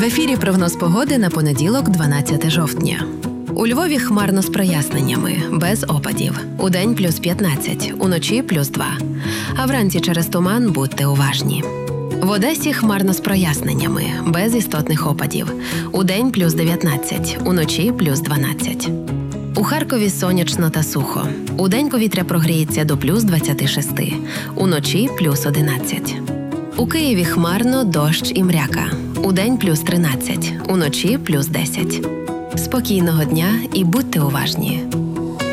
ефірі прогноз погоди на понеділок, 12 жовтня. У Львові хмарно з проясненнями, без опадів. Удень плюс 15, уночі плюс 2. А вранці через туман будьте уважні. В Одесі хмарно з проясненнями, без істотних опадів. Удень плюс 19, уночі плюс 12. У Харкові сонячно та сухо. Удень повітря прогріється до плюс 26, уночі плюс 11. У Києві хмарно, дощ і мряка. Удень плюс 13, уночі плюс 10. Спокійного дня і будьте уважні.